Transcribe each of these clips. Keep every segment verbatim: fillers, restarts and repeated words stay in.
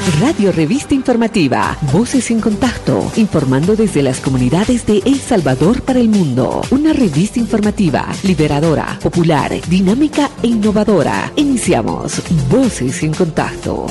Radio Revista Informativa, Voces en Contacto, informando desde las comunidades de El Salvador para el mundo. Una revista informativa, liberadora, popular, dinámica e innovadora. Iniciamos Voces en Contacto.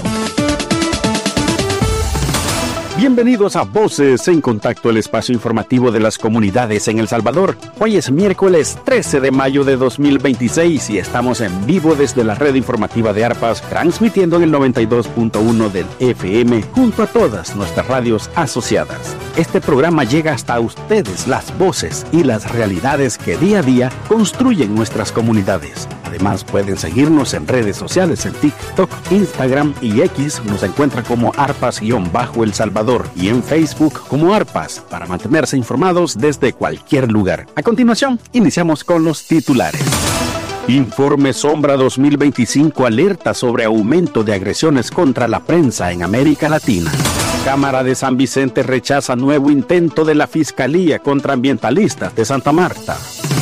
Bienvenidos a Voces en Contacto, el espacio informativo de las comunidades en El Salvador. Hoy es miércoles trece de mayo de dos mil veintiséis y estamos en vivo desde la red informativa de ARPAS, transmitiendo en el noventa y dos punto uno del F M junto a todas nuestras radios asociadas. Este programa llega hasta ustedes, las voces y las realidades que día a día construyen nuestras comunidades. Además, pueden seguirnos en redes sociales, en TikTok, Instagram y X. Nos encuentran como ARPAS-El Salvador y en Facebook como ARPAS para mantenerse informados desde cualquier lugar. A continuación, iniciamos con los titulares. Informe Sombra dos mil veinticinco alerta sobre aumento de agresiones contra la prensa en América Latina. Cámara de San Vicente rechaza nuevo intento de la Fiscalía contra ambientalistas de Santa Marta.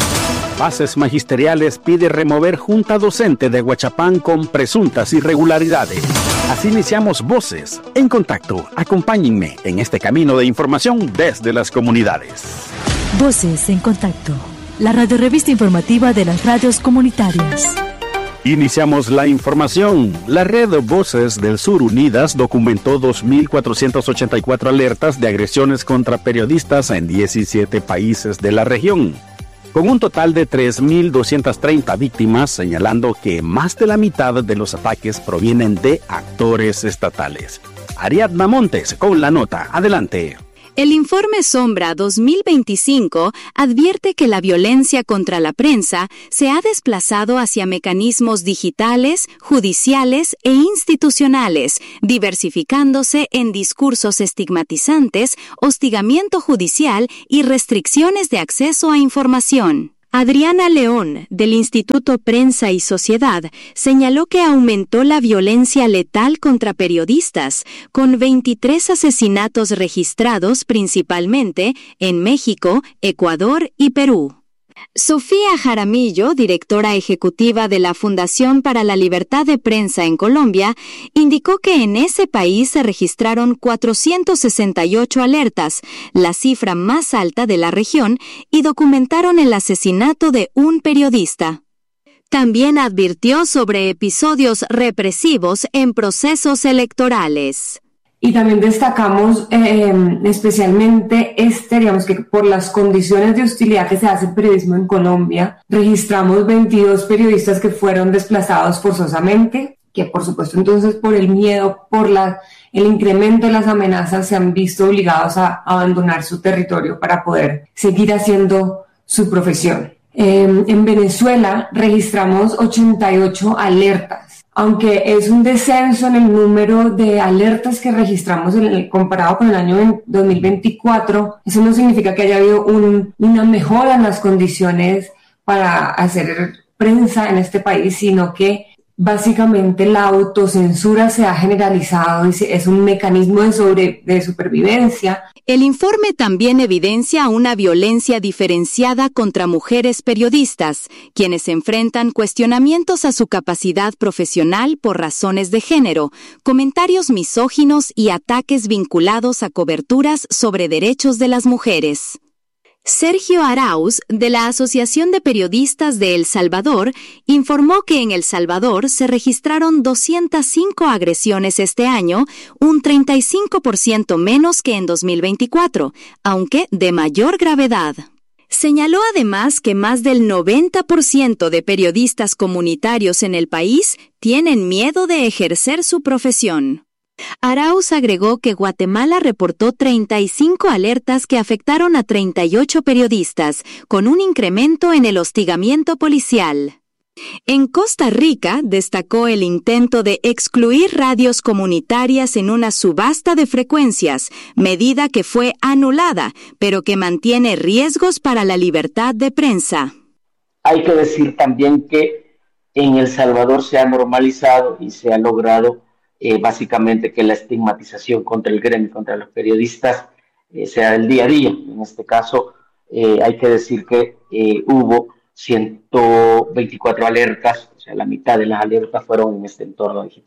Bases Magisteriales pide remover Junta Docente de Huachapán con presuntas irregularidades. Así iniciamos Voces en Contacto. Acompáñenme en este camino de información desde las comunidades. Voces en Contacto, la radiorrevista informativa de las radios comunitarias. Iniciamos la información. La red Voces del Sur Unidas documentó dos mil cuatrocientas ochenta y cuatro alertas de agresiones contra periodistas en diecisiete países de la región, con un total de tres mil doscientas treinta víctimas, señalando que más de la mitad de los ataques provienen de actores estatales. Ariadna Montes con la nota. Adelante. El informe Sombra dos mil veinticinco advierte que la violencia contra la prensa se ha desplazado hacia mecanismos digitales, judiciales e institucionales, diversificándose en discursos estigmatizantes, hostigamiento judicial y restricciones de acceso a información. Adriana León, del Instituto Prensa y Sociedad, señaló que aumentó la violencia letal contra periodistas, con veintitrés asesinatos registrados principalmente en México, Ecuador y Perú. Sofía Jaramillo, directora ejecutiva de la Fundación para la Libertad de Prensa en Colombia, indicó que en ese país se registraron cuatrocientas sesenta y ocho alertas, la cifra más alta de la región, y documentaron el asesinato de un periodista. También advirtió sobre episodios represivos en procesos electorales. Y también destacamos eh, especialmente este, digamos que por las condiciones de hostilidad que se hace el periodismo en Colombia, registramos veintidós periodistas que fueron desplazados forzosamente, que por supuesto entonces por el miedo, por la, el incremento de las amenazas se han visto obligados a abandonar su territorio para poder seguir haciendo su profesión. Eh, en Venezuela registramos ochenta y ocho alertas. Aunque es un descenso en el número de alertas que registramos en el, comparado con el año dos mil veinticuatro, eso no significa que haya habido un, una mejora en las condiciones para hacer prensa en este país, sino que básicamente la autocensura se ha generalizado y es un mecanismo de, sobre, de supervivencia. El informe también evidencia una violencia diferenciada contra mujeres periodistas, quienes enfrentan cuestionamientos a su capacidad profesional por razones de género, comentarios misóginos y ataques vinculados a coberturas sobre derechos de las mujeres. Sergio Arauz, de la Asociación de Periodistas de El Salvador, informó que en El Salvador se registraron doscientas cinco agresiones este año, un treinta y cinco por ciento menos que en dos mil veinticuatro, aunque de mayor gravedad. Señaló además que más del noventa por ciento de periodistas comunitarios en el país tienen miedo de ejercer su profesión. Arauz agregó que Guatemala reportó treinta y cinco alertas que afectaron a treinta y ocho periodistas, con un incremento en el hostigamiento policial. En Costa Rica destacó el intento de excluir radios comunitarias en una subasta de frecuencias, medida que fue anulada, pero que mantiene riesgos para la libertad de prensa. Hay que decir también que en El Salvador se ha normalizado y se ha logrado eh, básicamente que la estigmatización contra el gremio, contra los periodistas, eh, sea el día a día. En este caso, eh, hay que decir que eh, hubo ciento veinticuatro alertas, o sea, la mitad de las alertas fueron en este entorno digital.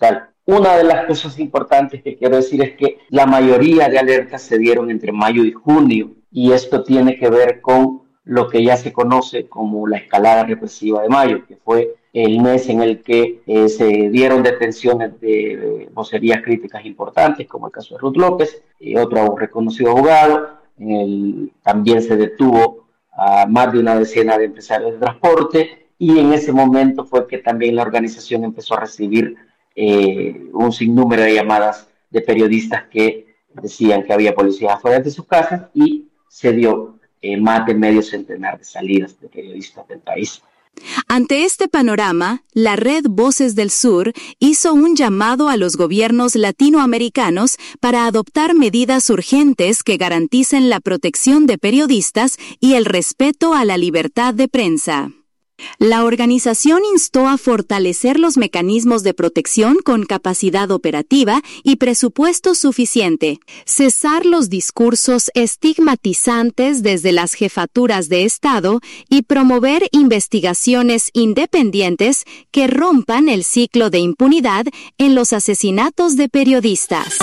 Una de las cosas importantes que quiero decir es que la mayoría de alertas se dieron entre mayo y junio, y esto tiene que ver con lo que ya se conoce como la escalada represiva de mayo, que fue el mes en el que eh, se dieron detenciones de, de vocerías críticas importantes, como el caso de Ruth López y otro reconocido abogado. El, también se detuvo a más de una decena de empresarios de transporte, y en ese momento fue que también la organización empezó a recibir eh, un sinnúmero de llamadas de periodistas que decían que había policías afuera de sus casas, y se dio eh, más de medio centenar de salidas de periodistas del país. Ante este panorama, la red Voces del Sur hizo un llamado a los gobiernos latinoamericanos para adoptar medidas urgentes que garanticen la protección de periodistas y el respeto a la libertad de prensa. La organización instó a fortalecer los mecanismos de protección con capacidad operativa y presupuesto suficiente, cesar los discursos estigmatizantes desde las jefaturas de Estado y promover investigaciones independientes que rompan el ciclo de impunidad en los asesinatos de periodistas.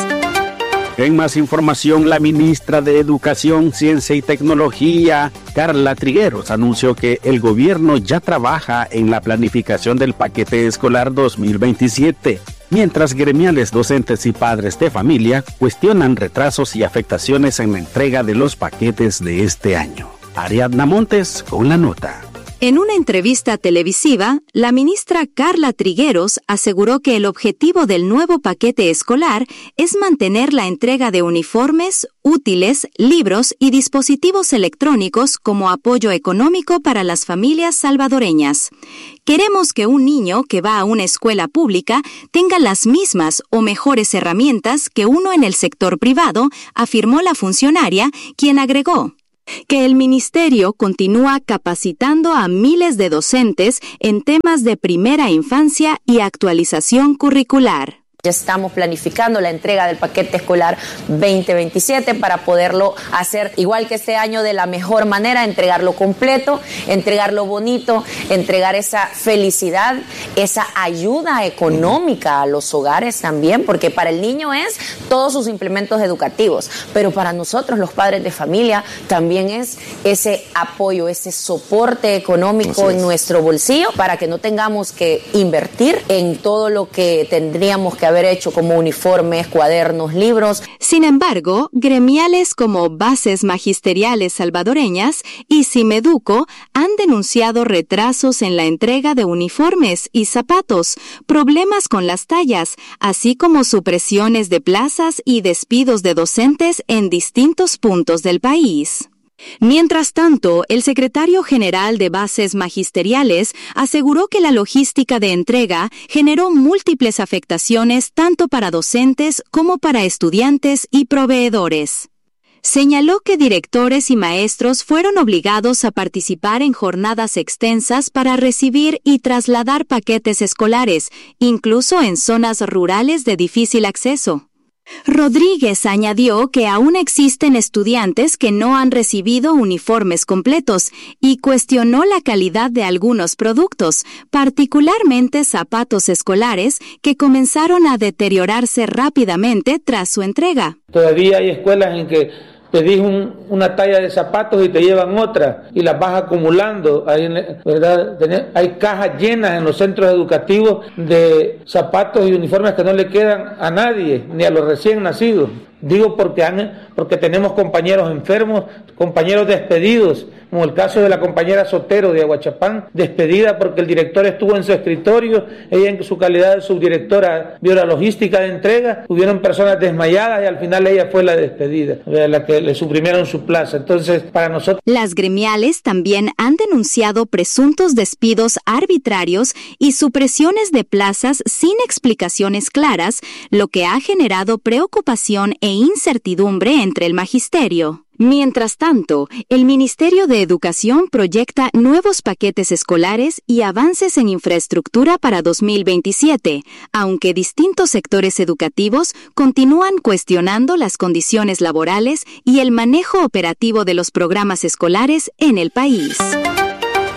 En más información, la ministra de Educación, Ciencia y Tecnología, Carla Trigueros, anunció que el gobierno ya trabaja en la planificación del paquete escolar dos mil veintisiete, mientras gremiales, docentes y padres de familia cuestionan retrasos y afectaciones en la entrega de los paquetes de este año. Ariadna Montes con la nota. En una entrevista televisiva, la ministra Carla Trigueros aseguró que el objetivo del nuevo paquete escolar es mantener la entrega de uniformes, útiles, libros y dispositivos electrónicos como apoyo económico para las familias salvadoreñas. Queremos que un niño que va a una escuela pública tenga las mismas o mejores herramientas que uno en el sector privado, afirmó la funcionaria, quien agregó que el ministerio continúa capacitando a miles de docentes en temas de primera infancia y actualización curricular. Ya estamos planificando la entrega del paquete escolar veinte veintisiete para poderlo hacer igual que este año de la mejor manera, entregarlo completo, entregarlo bonito, entregar esa felicidad, esa ayuda económica a los hogares también, porque para el niño es todos sus implementos educativos, pero para nosotros los padres de familia también es ese apoyo, ese soporte económico en nuestro bolsillo para que no tengamos que invertir en todo lo que tendríamos que haber hecho como uniformes, cuadernos, libros. Sin embargo, gremiales como Bases Magisteriales Salvadoreñas y Cimeduco han denunciado retrasos en la entrega de uniformes y zapatos, problemas con las tallas, así como supresiones de plazas y despidos de docentes en distintos puntos del país. Mientras tanto, el secretario general de Bases Magisteriales aseguró que la logística de entrega generó múltiples afectaciones tanto para docentes como para estudiantes y proveedores. Señaló que directores y maestros fueron obligados a participar en jornadas extensas para recibir y trasladar paquetes escolares, incluso en zonas rurales de difícil acceso. Rodríguez añadió que aún existen estudiantes que no han recibido uniformes completos y cuestionó la calidad de algunos productos, particularmente zapatos escolares, que comenzaron a deteriorarse rápidamente tras su entrega. Todavía hay escuelas en que pedís un, una talla de zapatos y te llevan otra y las vas acumulando. Hay, ¿verdad? Hay cajas llenas en los centros educativos de zapatos y uniformes que no le quedan a nadie, ni a los recién nacidos. Digo porque, han, porque tenemos compañeros enfermos, compañeros despedidos, como el caso de la compañera Sotero de Aguachapán, despedida porque el director estuvo en su escritorio, ella en su calidad de subdirectora vio la logística de entrega, hubieron personas desmayadas y al final ella fue la despedida, la que le suprimieron su plaza. Entonces, para nosotros... Las gremiales también han denunciado presuntos despidos arbitrarios y supresiones de plazas sin explicaciones claras, lo que ha generado preocupación e incertidumbre entre el magisterio. Mientras tanto, el Ministerio de Educación proyecta nuevos paquetes escolares y avances en infraestructura para dos mil veintisiete, aunque distintos sectores educativos continúan cuestionando las condiciones laborales y el manejo operativo de los programas escolares en el país.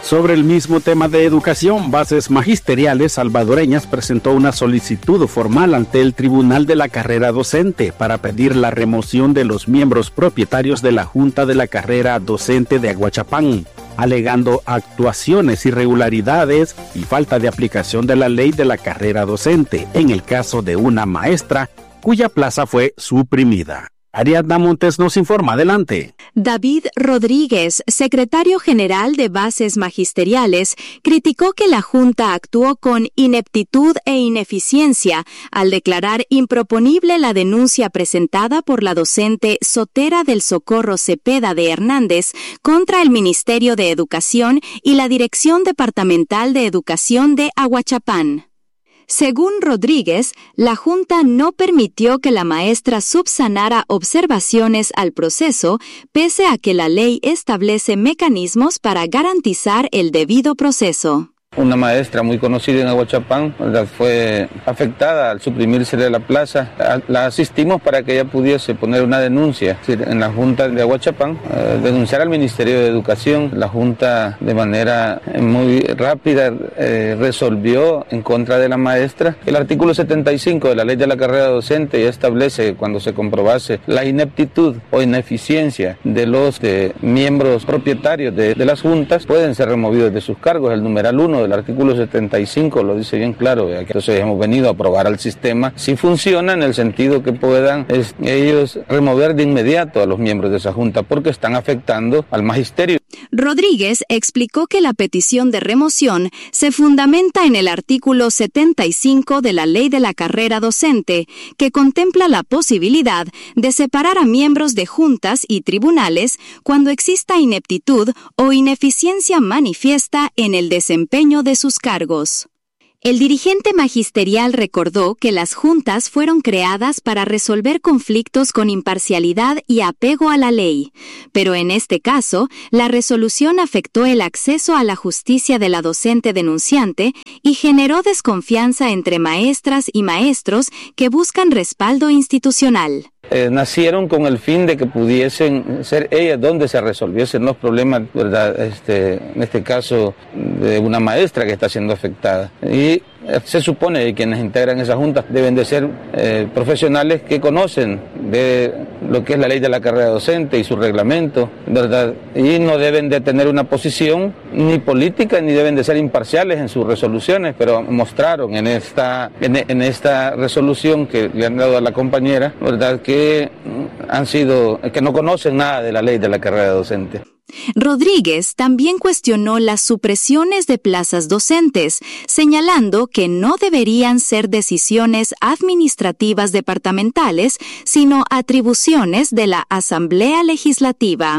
Sobre el mismo tema de educación, Bases Magisteriales Salvadoreñas presentó una solicitud formal ante el Tribunal de la Carrera Docente para pedir la remoción de los miembros propietarios de la Junta de la Carrera Docente de Aguachapán, alegando actuaciones, irregularidades y falta de aplicación de la ley de la carrera docente en el caso de una maestra cuya plaza fue suprimida. Ariadna Montes nos informa. Adelante. David Rodríguez, secretario general de Bases Magisteriales, criticó que la Junta actuó con ineptitud e ineficiencia al declarar improponible la denuncia presentada por la docente Sotera del Socorro Cepeda de Hernández contra el Ministerio de Educación y la Dirección Departamental de Educación de Aguachapán. Según Rodríguez, la Junta no permitió que la maestra subsanara observaciones al proceso, pese a que la ley establece mecanismos para garantizar el debido proceso. Una maestra muy conocida en Aguachapán, ¿verdad?, fue afectada al suprimirse de la plaza. La asistimos para que ella pudiese poner una denuncia en la Junta de Aguachapán, eh, denunciar al Ministerio de Educación. La Junta de manera muy rápida eh, resolvió en contra de la maestra. El artículo setenta y cinco de la Ley de la Carrera Docente ya establece que cuando se comprobase la ineptitud o ineficiencia de los de miembros propietarios de, de las juntas, pueden ser removidos de sus cargos. El numeral uno del artículo setenta y cinco lo dice bien claro. Entonces hemos venido a probar al sistema si funciona, en el sentido que puedan es, ellos remover de inmediato a los miembros de esa junta porque están afectando al magisterio. Rodríguez explicó que la petición de remoción se fundamenta en el artículo setenta y cinco de la Ley de la Carrera Docente, que contempla la posibilidad de separar a miembros de juntas y tribunales cuando exista ineptitud o ineficiencia manifiesta en el desempeño de sus cargos. El dirigente magisterial recordó que las juntas fueron creadas para resolver conflictos con imparcialidad y apego a la ley, pero en este caso, la resolución afectó el acceso a la justicia de la docente denunciante y generó desconfianza entre maestras y maestros que buscan respaldo institucional. Eh, nacieron con el fin de que pudiesen ser ellas donde se resolviesen los problemas, ¿verdad? Este, en este caso de una maestra que está siendo afectada. Y se supone que quienes integran esa junta deben de ser eh, profesionales que conocen de lo que es la ley de la carrera docente y su reglamento, ¿verdad? Y no deben de tener una posición ni política ni deben de ser imparciales en sus resoluciones, pero mostraron en esta, en, en esta resolución que le han dado a la compañera, ¿verdad?, que que han sido, que no conocen nada de la ley de la carrera docente. Rodríguez también cuestionó las supresiones de plazas docentes, señalando que no deberían ser decisiones administrativas departamentales, sino atribuciones de la Asamblea Legislativa.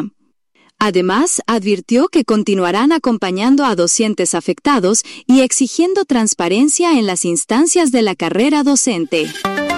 Además, advirtió que continuarán acompañando a docentes afectados y exigiendo transparencia en las instancias de la carrera docente.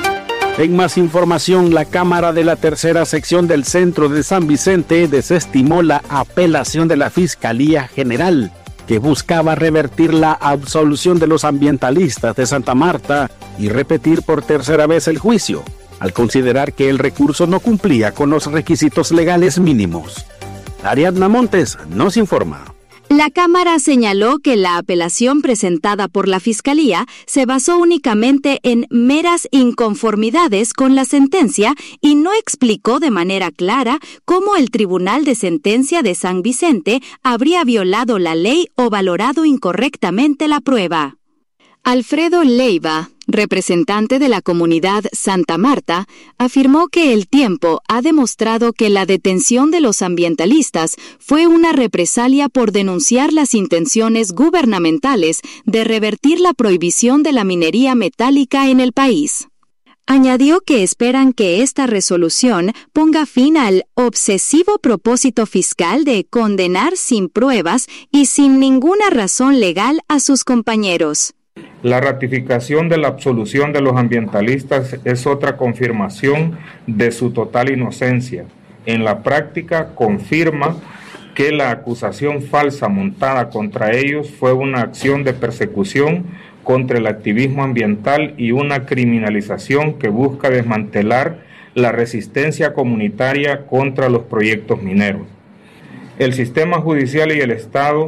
En más información, la Cámara de la Tercera Sección del Centro de San Vicente desestimó la apelación de la Fiscalía General, que buscaba revertir la absolución de los ambientalistas de Santa Marta y repetir por tercera vez el juicio, al considerar que el recurso no cumplía con los requisitos legales mínimos. Ariadna Montes nos informa. La Cámara señaló que la apelación presentada por la Fiscalía se basó únicamente en meras inconformidades con la sentencia y no explicó de manera clara cómo el Tribunal de Sentencia de San Vicente habría violado la ley o valorado incorrectamente la prueba. Alfredo Leiva, representante de la comunidad Santa Marta, afirmó que el tiempo ha demostrado que la detención de los ambientalistas fue una represalia por denunciar las intenciones gubernamentales de revertir la prohibición de la minería metálica en el país. Añadió que esperan que esta resolución ponga fin al obsesivo propósito fiscal de condenar sin pruebas y sin ninguna razón legal a sus compañeros. La ratificación de la absolución de los ambientalistas es otra confirmación de su total inocencia. En la práctica confirma que la acusación falsa montada contra ellos fue una acción de persecución contra el activismo ambiental y una criminalización que busca desmantelar la resistencia comunitaria contra los proyectos mineros. El sistema judicial y el Estado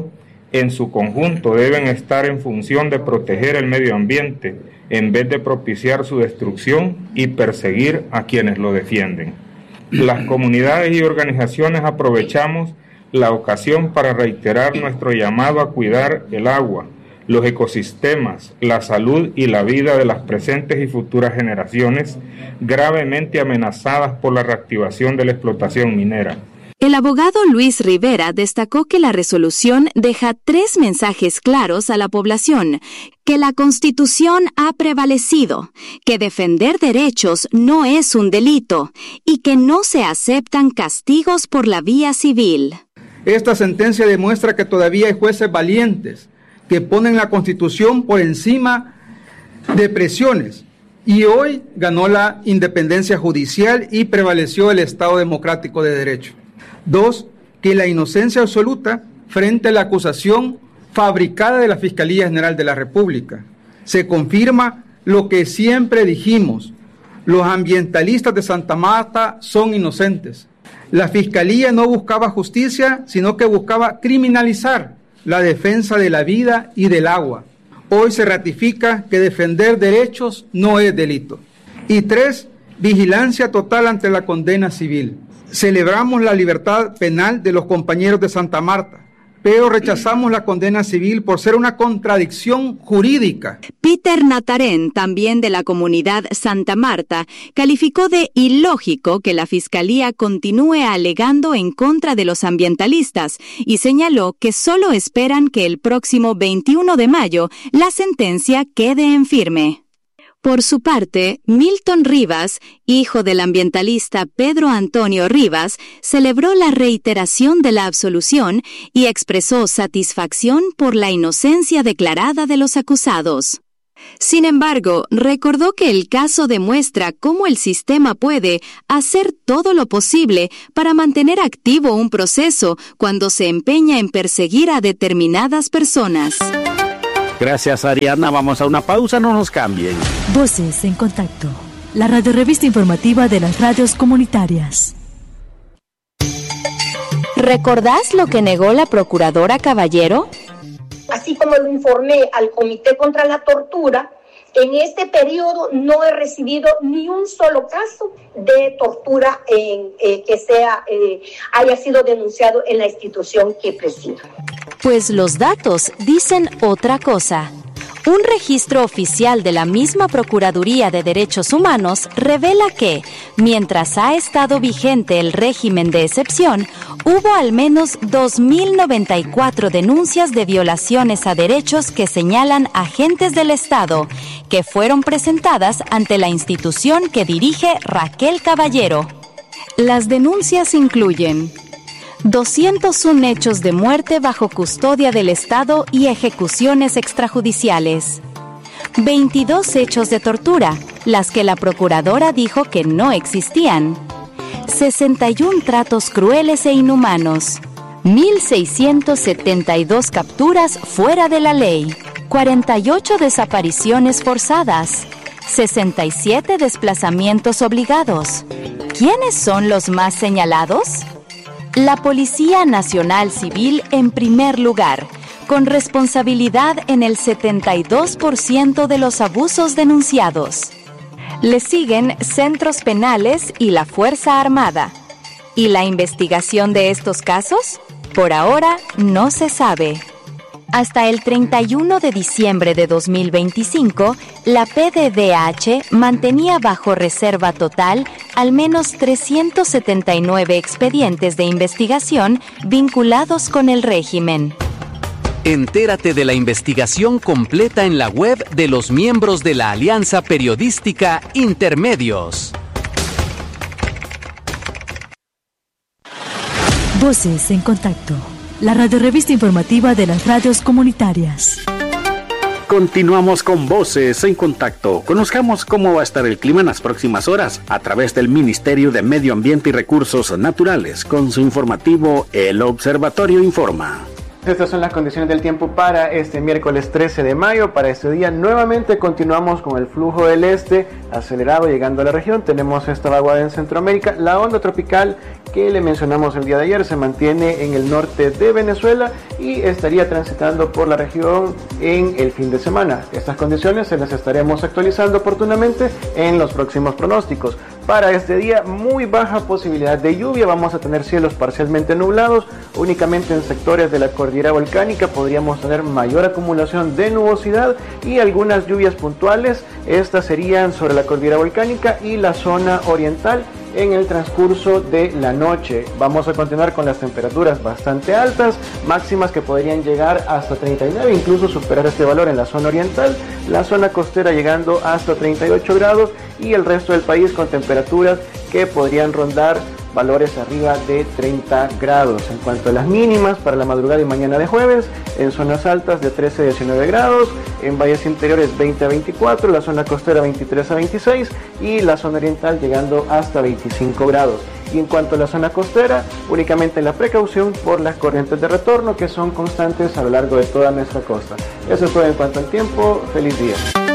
en su conjunto deben estar en función de proteger el medio ambiente en vez de propiciar su destrucción y perseguir a quienes lo defienden. Las comunidades y organizaciones aprovechamos la ocasión para reiterar nuestro llamado a cuidar el agua, los ecosistemas, la salud y la vida de las presentes y futuras generaciones gravemente amenazadas por la reactivación de la explotación minera. El abogado Luis Rivera destacó que la resolución deja tres mensajes claros a la población: que la Constitución ha prevalecido, que defender derechos no es un delito y que no se aceptan castigos por la vía civil. Esta sentencia demuestra que todavía hay jueces valientes que ponen la Constitución por encima de presiones, y hoy ganó la independencia judicial y prevaleció el Estado democrático de derecho. Dos, que la inocencia absoluta frente a la acusación fabricada de la Fiscalía General de la República. Se confirma lo que siempre dijimos: los ambientalistas de Santa Marta son inocentes. La Fiscalía no buscaba justicia, sino que buscaba criminalizar la defensa de la vida y del agua. Hoy se ratifica que defender derechos no es delito. Y tres, vigilancia total ante la condena civil. Celebramos la libertad penal de los compañeros de Santa Marta, pero rechazamos la condena civil por ser una contradicción jurídica. Peter Natarén, también de la comunidad Santa Marta, calificó de ilógico que la Fiscalía continúe alegando en contra de los ambientalistas y señaló que solo esperan que el próximo veintiuno de mayo la sentencia quede en firme. Por su parte, Milton Rivas, hijo del ambientalista Pedro Antonio Rivas, celebró la reiteración de la absolución y expresó satisfacción por la inocencia declarada de los acusados. Sin embargo, recordó que el caso demuestra cómo el sistema puede hacer todo lo posible para mantener activo un proceso cuando se empeña en perseguir a determinadas personas. Gracias, Ariana. Vamos a una pausa, no nos cambien. Voces en Contacto, la radiorrevista informativa de las radios comunitarias. ¿Recordás lo que negó la procuradora Caballero? Así como lo informé al Comité contra la Tortura, en este periodo no he recibido ni un solo caso de tortura en, eh, que sea eh, haya sido denunciado en la institución que presido. Pues los datos dicen otra cosa. Un registro oficial de la misma Procuraduría de Derechos Humanos revela que, mientras ha estado vigente el régimen de excepción, hubo al menos dos mil noventa y cuatro denuncias de violaciones a derechos que señalan agentes del Estado, que fueron presentadas ante la institución que dirige Raquel Caballero. Las denuncias incluyen doscientos uno hechos de muerte bajo custodia del Estado y ejecuciones extrajudiciales, veintidós hechos de tortura, las que la procuradora dijo que no existían, sesenta y uno tratos crueles e inhumanos, mil seiscientas setenta y dos capturas fuera de la ley, cuarenta y ocho desapariciones forzadas, sesenta y siete desplazamientos obligados. ¿Quiénes son los más señalados? La Policía Nacional Civil en primer lugar, con responsabilidad en el setenta y dos por ciento de los abusos denunciados. Le siguen centros penales y la Fuerza Armada. ¿Y la investigación de estos casos? Por ahora no se sabe. Hasta el treinta y uno de diciembre de dos mil veinticinco, la P D D H mantenía bajo reserva total al menos trescientos setenta y nueve expedientes de investigación vinculados con el régimen. Entérate de la investigación completa en la web de los miembros de la Alianza Periodística Intermedios. Voces en Contacto, la radiorrevista informativa de las radios comunitarias. Continuamos con Voces en Contacto. Conozcamos cómo va a estar el clima en las próximas horas a través del Ministerio de Medio Ambiente y Recursos Naturales con su informativo El Observatorio Informa. Estas son las condiciones del tiempo para este miércoles trece de mayo. Para este día nuevamente continuamos con el flujo del este acelerado llegando a la región. Tenemos esta vaguada en Centroamérica. La onda tropical que le mencionamos el día de ayer se mantiene en el norte de Venezuela y estaría transitando por la región en el fin de semana. Estas condiciones se las estaremos actualizando oportunamente en los próximos pronósticos. Para este día, muy baja posibilidad de lluvia. Vamos a tener cielos parcialmente nublados. Únicamente en sectores de la cordillera volcánica podríamos tener mayor acumulación de nubosidad y algunas lluvias puntuales. Estas serían sobre la cordillera volcánica y la zona oriental en el transcurso de la noche. Vamos a continuar con las temperaturas bastante altas, máximas que podrían llegar hasta treinta y nueve, incluso superar este valor en la zona oriental, la zona costera llegando hasta treinta y ocho grados y el resto del país con temperaturas que podrían rondar valores arriba de treinta grados. En cuanto a las mínimas para la madrugada y mañana de jueves, en zonas altas de trece a diecinueve grados, en valles interiores veinte a veinticuatro, la zona costera veintitrés a veintiséis y la zona oriental llegando hasta veinticinco grados. Y en cuanto a la zona costera, únicamente la precaución por las corrientes de retorno que son constantes a lo largo de toda nuestra costa. Eso es todo en cuanto al tiempo. Feliz día.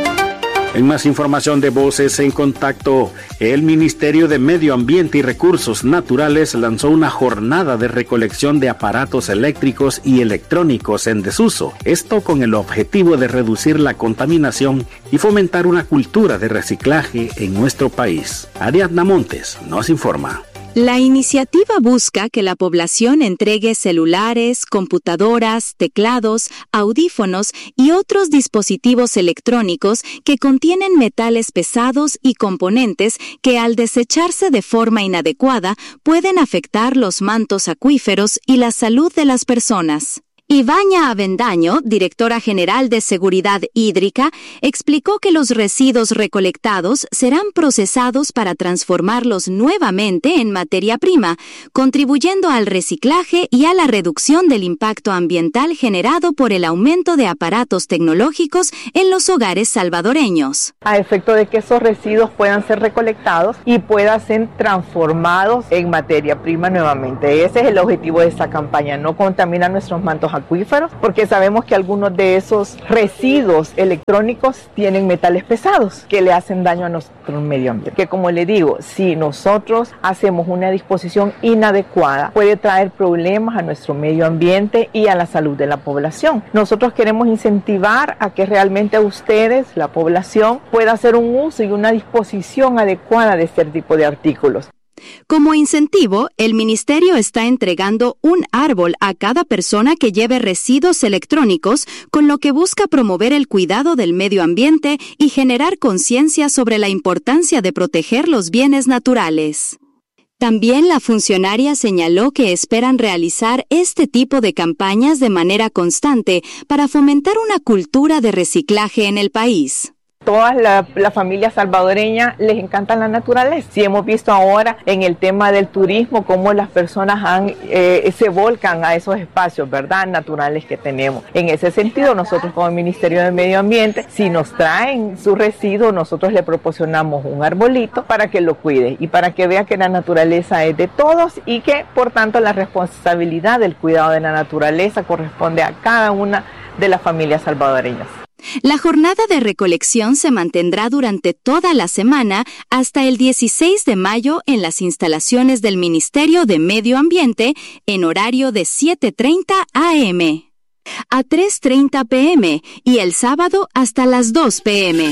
En más información de Voces en Contacto, el Ministerio de Medio Ambiente y Recursos Naturales lanzó una jornada de recolección de aparatos eléctricos y electrónicos en desuso. Esto con el objetivo de reducir la contaminación y fomentar una cultura de reciclaje en nuestro país. Ariadna Montes nos informa. La iniciativa busca que la población entregue celulares, computadoras, teclados, audífonos y otros dispositivos electrónicos que contienen metales pesados y componentes que al desecharse de forma inadecuada pueden afectar los mantos acuíferos y la salud de las personas. Ibaña Avendaño, directora general de Seguridad Hídrica, explicó que los residuos recolectados serán procesados para transformarlos nuevamente en materia prima, contribuyendo al reciclaje y a la reducción del impacto ambiental generado por el aumento de aparatos tecnológicos en los hogares salvadoreños. A efecto de que esos residuos puedan ser recolectados y puedan ser transformados en materia prima nuevamente. Ese es el objetivo de esta campaña, no contaminar nuestros mantos acuíferos, porque sabemos que algunos de esos residuos electrónicos tienen metales pesados que le hacen daño a nuestro medio ambiente. Que como le digo, si nosotros hacemos una disposición inadecuada, puede traer problemas a nuestro medio ambiente y a la salud de la población. Nosotros queremos incentivar a que realmente ustedes, la población, pueda hacer un uso y una disposición adecuada de este tipo de artículos. Como incentivo, el Ministerio está entregando un árbol a cada persona que lleve residuos electrónicos, con lo que busca promover el cuidado del medio ambiente y generar conciencia sobre la importancia de proteger los bienes naturales. También la funcionaria señaló que esperan realizar este tipo de campañas de manera constante para fomentar una cultura de reciclaje en el país. Todas las la familias salvadoreñas les encanta la naturaleza. Sí, hemos visto ahora en el tema del turismo cómo las personas han, eh, se volcan a esos espacios, ¿verdad?, naturales que tenemos. En ese sentido, nosotros como Ministerio de Medio Ambiente, si nos traen su residuo, nosotros le proporcionamos un arbolito para que lo cuide y para que vea que la naturaleza es de todos y que, por tanto, la responsabilidad del cuidado de la naturaleza corresponde a cada una de las familias salvadoreñas. La jornada de recolección se mantendrá durante toda la semana hasta el dieciséis de mayo en las instalaciones del Ministerio de Medio Ambiente en horario de siete treinta a eme a tres treinta pe eme y el sábado hasta las dos pe eme.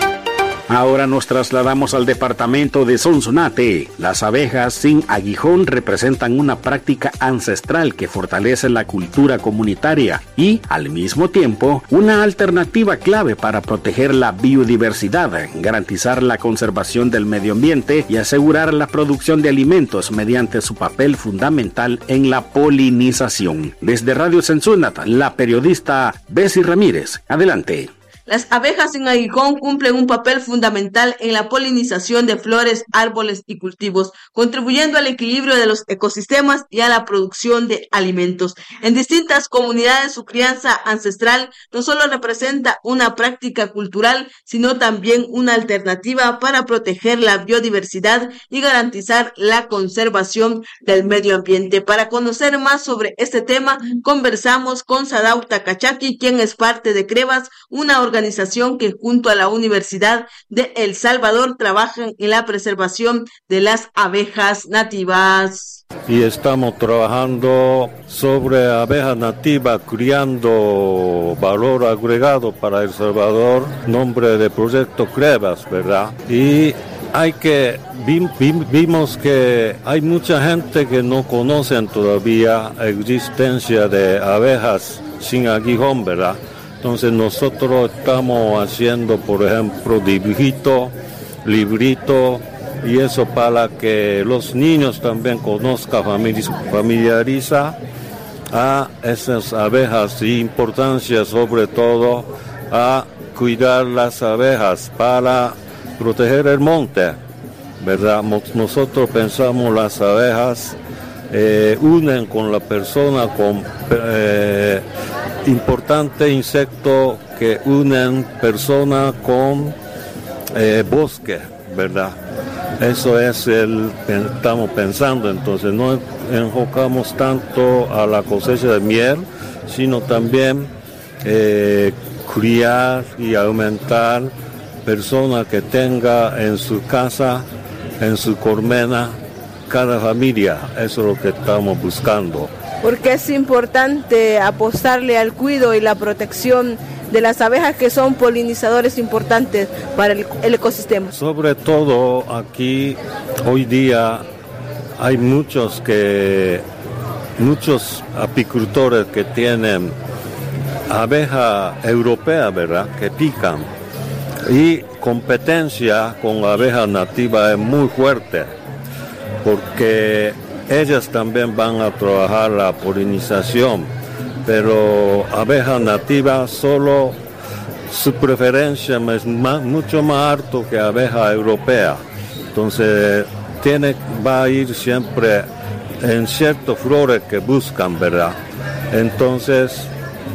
Ahora nos trasladamos al departamento de Sonsonate. Las abejas sin aguijón representan una práctica ancestral que fortalece la cultura comunitaria y, al mismo tiempo, una alternativa clave para proteger la biodiversidad, garantizar la conservación del medio ambiente y asegurar la producción de alimentos mediante su papel fundamental en la polinización. Desde Radio Sonsonate, la periodista Bessie Ramírez. Adelante. Las abejas en Aguijón cumplen un papel fundamental en la polinización de flores, árboles y cultivos, contribuyendo al equilibrio de los ecosistemas y a la producción de alimentos. En distintas comunidades, su crianza ancestral no solo representa una práctica cultural, sino también una alternativa para proteger la biodiversidad y garantizar la conservación del medio ambiente. Para conocer más sobre este tema, conversamos con Sadauta Cachaqui, quien es parte de CREVAS, una organización que junto a la Universidad de El Salvador trabajan en la preservación de las abejas nativas. Y estamos trabajando sobre abejas nativas, criando valor agregado para El Salvador, nombre de proyecto CREVAS, ¿verdad? Y hay que, vimos que hay mucha gente que no conocen todavía la existencia de abejas sin aguijón, ¿verdad? Entonces nosotros estamos haciendo, por ejemplo, dibujitos, libritos, y eso para que los niños también conozcan, familiarizar a esas abejas y importancia sobre todo a cuidar las abejas para proteger el monte, ¿verdad? Nosotros pensamos las abejas eh, unen con la persona con eh, importante insecto que unen persona con eh, bosque, ¿verdad? Eso es el que estamos pensando. Entonces no enfocamos tanto a la cosecha de miel, sino también eh, criar y aumentar personas que tenga en su casa, en su colmena, cada familia. Eso es lo que estamos buscando. Porque es importante apostarle al cuidado y la protección de las abejas, que son polinizadores importantes para el, el ecosistema. Sobre todo aquí hoy día hay muchos que muchos apicultores que tienen abeja europea, ¿verdad? Que pican, y competencia con abejas nativas es muy fuerte, porque ellas también van a trabajar la polinización, pero abejas nativas solo su preferencia es más, mucho más alto que abeja europea. Entonces tiene, va a ir siempre en ciertas flores que buscan, ¿verdad? Entonces,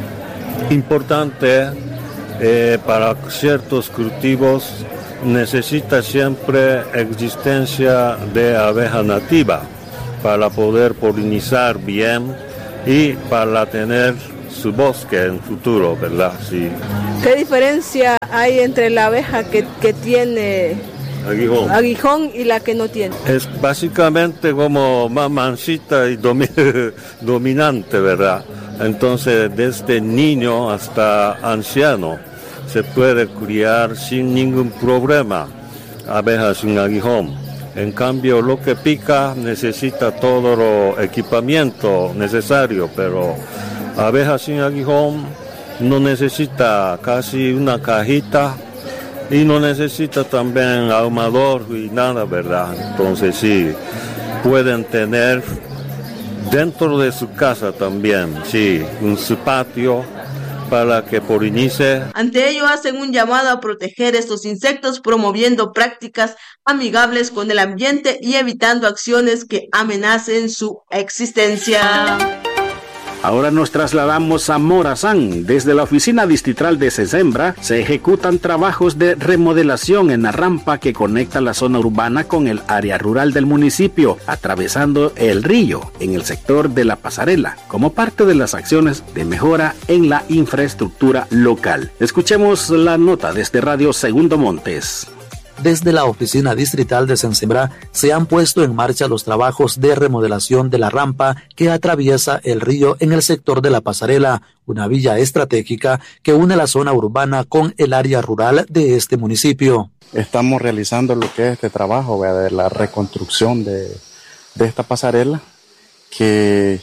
importante eh, para ciertos cultivos necesita siempre existencia de abeja nativa para poder polinizar bien y para tener su bosque en futuro, ¿verdad? Sí. ¿Qué diferencia hay entre la abeja que, que tiene aguijón. aguijón y la que no tiene? Es básicamente como más mansita y domi- dominante, ¿verdad? Entonces, desde niño hasta anciano se puede criar sin ningún problema abejas sin aguijón. En cambio, lo que pica necesita todo el equipamiento necesario, pero abejas sin aguijón no necesita casi una cajita y no necesita también ahumador y nada, ¿verdad? Entonces sí, pueden tener dentro de su casa también, sí, en su patio, para que polinice. Ante ello hacen un llamado a proteger estos insectos, promoviendo prácticas amigables con el ambiente y evitando acciones que amenacen su existencia. Ahora nos trasladamos a Morazán. Desde la oficina distrital de Sesembra se ejecutan trabajos de remodelación en la rampa que conecta la zona urbana con el área rural del municipio, atravesando el río en el sector de la pasarela, como parte de las acciones de mejora en la infraestructura local. Escuchemos la nota desde Radio Segundo Montes. Desde la oficina distrital de Sesembra se han puesto en marcha los trabajos de remodelación de la rampa que atraviesa el río en el sector de la pasarela, una vía estratégica que une la zona urbana con el área rural de este municipio. Estamos realizando lo que es este trabajo, ¿verdad?, de la reconstrucción de, de esta pasarela que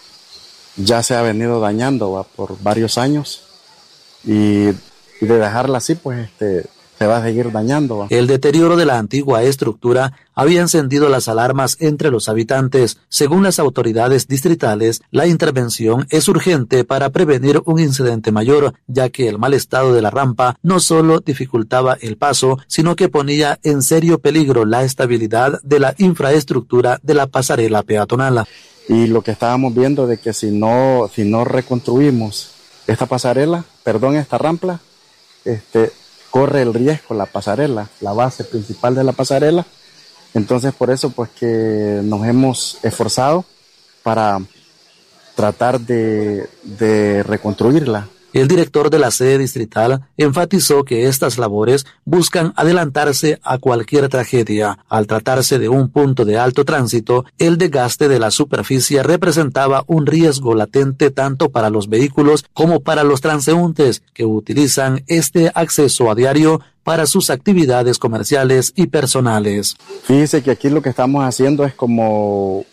ya se ha venido dañando, ¿verdad?, por varios años, y, y de dejarla así, pues este se va a seguir dañando. El deterioro de la antigua estructura había encendido las alarmas entre los habitantes. Según las autoridades distritales, la intervención es urgente para prevenir un incidente mayor, ya que el mal estado de la rampa no solo dificultaba el paso, sino que ponía en serio peligro la estabilidad de la infraestructura de la pasarela peatonal. Y lo que estábamos viendo de que si no, si no reconstruimos esta pasarela, perdón, esta rampa, este, corre el riesgo la pasarela, la base principal de la pasarela. Entonces por eso pues que nos hemos esforzado para tratar de, de reconstruirla. El director de la sede distrital enfatizó que estas labores buscan adelantarse a cualquier tragedia. Al tratarse de un punto de alto tránsito, el desgaste de la superficie representaba un riesgo latente tanto para los vehículos como para los transeúntes que utilizan este acceso a diario para sus actividades comerciales y personales. Fíjese que aquí lo que estamos haciendo es como,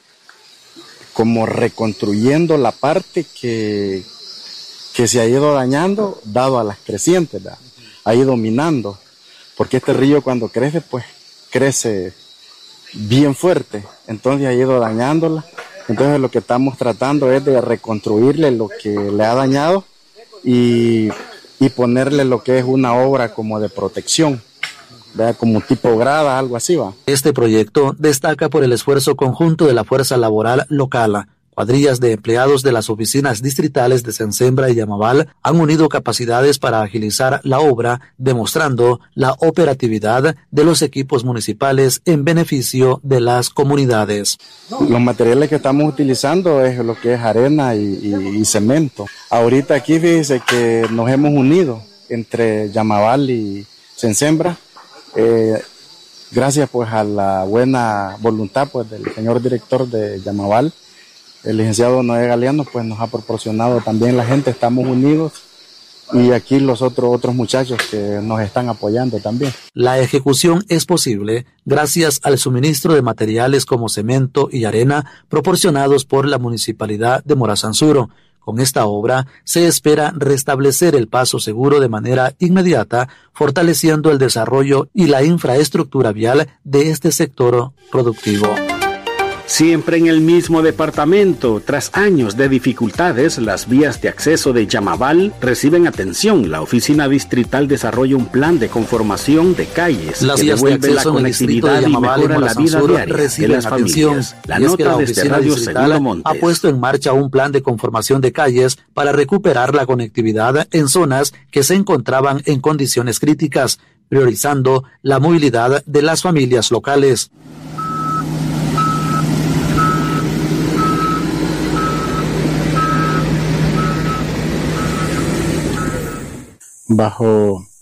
como reconstruyendo la parte que... que se ha ido dañando dado a las crecientes, ¿verdad? Ha ido minando, porque este río cuando crece, pues crece bien fuerte, entonces ha ido dañándola. Entonces lo que estamos tratando es de reconstruirle lo que le ha dañado y, y ponerle lo que es una obra como de protección, ¿verdad? Como tipo grada, algo así, va. Este proyecto destaca por el esfuerzo conjunto de la fuerza laboral local. Cuadrillas de empleados de las oficinas distritales de Sensembra y Yamaval han unido capacidades para agilizar la obra, demostrando la operatividad de los equipos municipales en beneficio de las comunidades. Los materiales que estamos utilizando es lo que es arena y, y, y cemento. Ahorita aquí fíjese que nos hemos unido entre Yamaval y Sensembra, eh, gracias pues a la buena voluntad pues del señor director de Yamaval. El licenciado Noé Galeano pues nos ha proporcionado también la gente, estamos unidos, y aquí los otros otros muchachos que nos están apoyando también. La ejecución es posible gracias al suministro de materiales como cemento y arena proporcionados por la Municipalidad de Morazanzuro. Con esta obra se espera restablecer el paso seguro de manera inmediata, fortaleciendo el desarrollo y la infraestructura vial de este sector productivo. Siempre en el mismo departamento, tras años de dificultades, las vías de acceso de Yamaval reciben atención. La oficina distrital desarrolla un plan de conformación de calles las que devuelve la conectividad y mejora la vida diaria de las familias. La nota la desde Radio Segundo Montes ha puesto en marcha un plan de conformación de calles para recuperar la conectividad en zonas que se encontraban en condiciones críticas, priorizando la movilidad de las familias locales. Bajo